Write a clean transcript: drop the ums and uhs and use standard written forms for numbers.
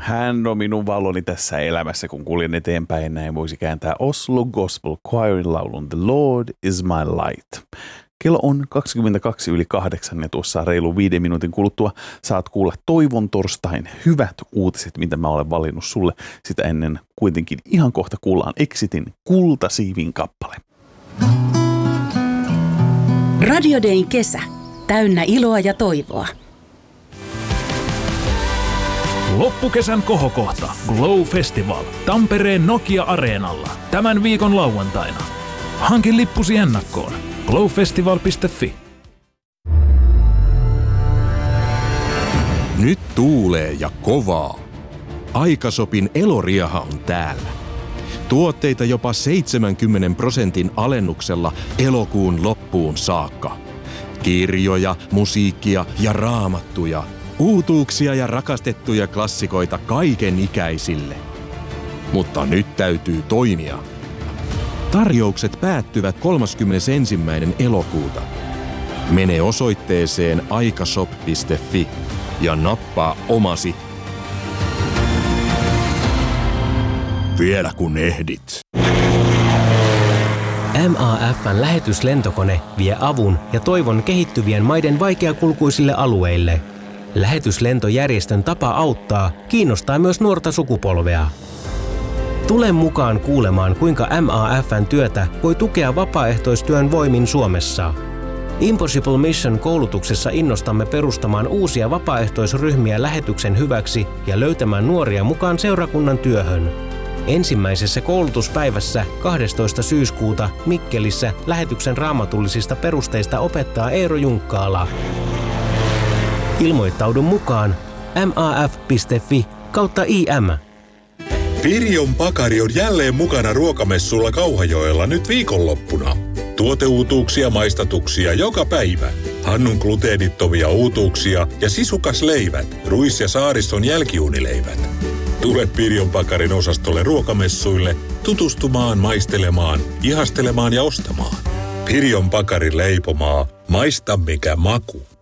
Hän on minun valoni tässä elämässä, kun kuljen eteenpäin. Näin voisi kääntää Oslo Gospel Choirin laulun The Lord is my light. Kello on 8:22 ja tuossa reilu 5 minuutin kuluttua saat kuulla Toivon torstain hyvät uutiset, mitä mä olen valinnut sulle. Sitä ennen kuitenkin ihan kohta kuullaan Exitin Kultasiivin kappale. Radio Dayn kesä. Täynnä iloa ja toivoa. Loppukesän kohokohta Glow Festival Tampereen Nokia-areenalla tämän viikon lauantaina. Hankin lippusi ennakkoon glowfestival.fi. Nyt tuulee ja kovaa. Aikasopin Eloriaha on täällä. Tuotteita jopa 70% alennuksella elokuun loppuun saakka. Kirjoja, musiikkia ja raamattuja. Uutuuksia ja rakastettuja klassikoita kaiken ikäisille. Mutta nyt täytyy toimia. Tarjoukset päättyvät 31. elokuuta. Mene osoitteeseen aikashop.fi ja nappaa omasi. Vielä kun ehdit. MAF:n lähetyslentokone vie avun ja toivon kehittyvien maiden vaikeakulkuisille alueille. Lähetyslentojärjestön tapa auttaa kiinnostaa myös nuorta sukupolvea. Tule mukaan kuulemaan, kuinka MAF:n työtä voi tukea vapaaehtoistyön voimin Suomessa. Impossible Mission-koulutuksessa innostamme perustamaan uusia vapaaehtoisryhmiä lähetyksen hyväksi ja löytämään nuoria mukaan seurakunnan työhön. Ensimmäisessä koulutuspäivässä 12. syyskuuta Mikkelissä lähetyksen raamatullisista perusteista opettaa Eero Junkkaala. Ilmoittaudu mukaan maaf.fi/im. Pirjon Pakari on jälleen mukana ruokamessulla Kauhajoella nyt viikonloppuna. Tuoteuutuuksia, maistatuksia joka päivä. Hannun gluteenittomia uutuuksia ja sisukasleivät, ruis- ja saariston jälkiuunileivät. Tule Pirjon Pakarin osastolle ruokamessuille tutustumaan, maistelemaan, ihastelemaan ja ostamaan. Pirjon Pakarin leipomaa. Maista mikä maku.